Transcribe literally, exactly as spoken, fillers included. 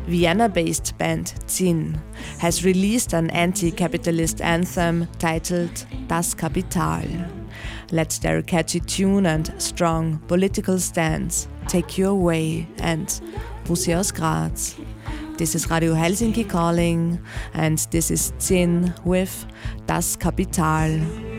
Vienna-based band Zinn has released an anti-capitalist anthem titled Das Kapital. Let their catchy tune and strong political stance take you away, and Pussy aus Graz. This is Radio Helsinki calling, and this is Zinn with Das Kapital.